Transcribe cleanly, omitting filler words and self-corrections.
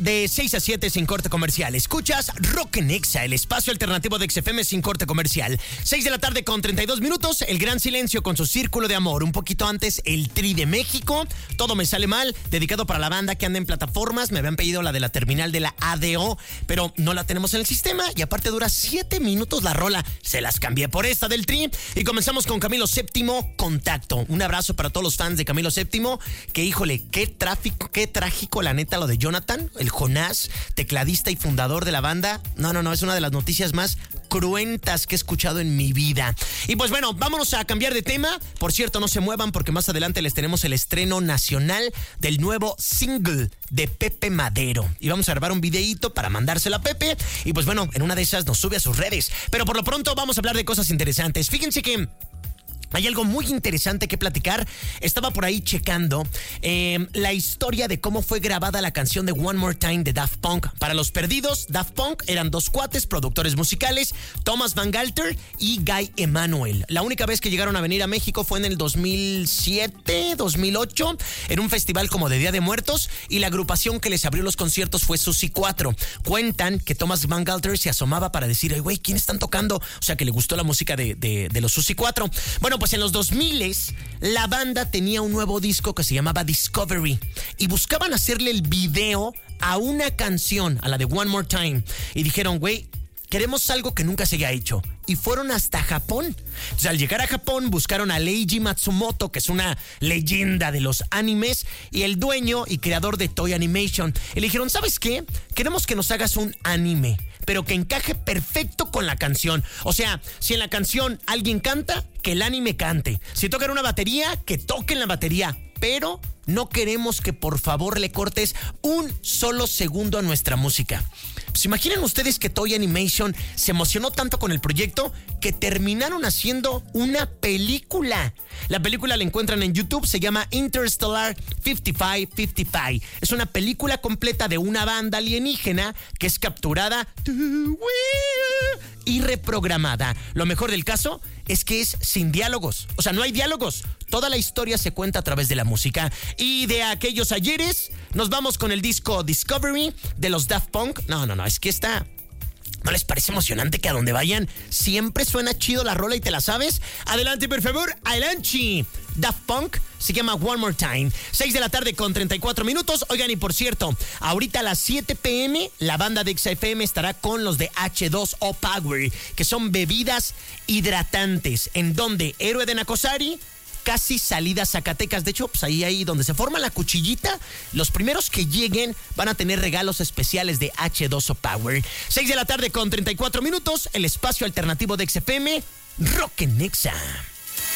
De 6 a 7 sin corte comercial. Escuchas Rock en Exa, el espacio alternativo de XFM sin corte comercial. 6 de la tarde con 32 minutos. El Gran Silencio con su Círculo de Amor. Un poquito antes, el Tri de México. Todo me sale mal. Dedicado para la banda que anda en plataformas. Me habían pedido la de la terminal de la ADO, pero no la tenemos en el sistema. Y aparte dura 7 minutos la rola. Se las cambié por esta del Tri. Y comenzamos con Camilo VII, Contacto. Un abrazo para todos los fans de Camilo VII. Que híjole, qué trágico la neta lo de Jonathan, el Jonás, tecladista y fundador de la banda. No, es una de las noticias más cruentas que he escuchado en mi vida. Y pues bueno, vámonos a cambiar de tema. Por cierto, no se muevan porque más adelante les tenemos el estreno nacional del nuevo single de Pepe Madero. Y vamos a grabar un videíto para mandárselo a Pepe. Y pues bueno, en una de esas nos sube a sus redes. Pero por lo pronto vamos a hablar de cosas interesantes. Fíjense que hay algo muy interesante que platicar. Estaba por ahí checando la historia de cómo fue grabada la canción de One More Time de Daft Punk. Para los perdidos, Daft Punk eran dos cuates, productores musicales, Thomas Van Galter y Guy Emanuel. La única vez que llegaron a venir a México fue en el 2007, 2008, en un festival como de Día de Muertos, y la agrupación que les abrió los conciertos fue Susi 4. Cuentan que Thomas Van Galter se asomaba para decir, güey, ¿quién están tocando? O sea, que le gustó la música de los Susi 4. Bueno, pues en los 2000s, la banda tenía un nuevo disco que se llamaba Discovery y buscaban hacerle el video a una canción, a la de One More Time. Y dijeron, güey, queremos algo que nunca se haya hecho. Y fueron hasta Japón. Entonces, al llegar a Japón, buscaron a Leiji Matsumoto, que es una leyenda de los animes, y el dueño y creador de Toei Animation. Y le dijeron, ¿sabes qué? Queremos que nos hagas un anime, pero que encaje perfecto con la canción. O sea, si en la canción alguien canta, que el anime cante. Si tocan una batería, que toquen la batería. Pero no queremos que por favor le cortes un solo segundo a nuestra música. Pues imaginen ustedes que Toei Animation se emocionó tanto con el proyecto que terminaron haciendo una película. La película la encuentran en YouTube, se llama Interstellar 5555. Es una película completa de una banda alienígena que es capturada y reprogramada. Lo mejor del caso es que es sin diálogos. O sea, no hay diálogos. Toda la historia se cuenta a través de la música. Y de aquellos ayeres, nos vamos con el disco Discovery de los Daft Punk. No, es que esta... ¿No les parece emocionante que a donde vayan siempre suena chido la rola y te la sabes? Adelante, por favor, adelante. Daft Punk se llama One More Time. 6 de la tarde con 34 minutos. Oigan, y por cierto, ahorita a las 7 p.m. la banda de XFM estará con los de H2O Power, que son bebidas hidratantes. En donde Héroe de Nacosari, casi salida Zacatecas. De hecho, pues ahí donde se forma la cuchillita, los primeros que lleguen van a tener regalos especiales de H2O Power. 6 de la tarde con 34 minutos, el espacio alternativo de XFM, Rock en Exa.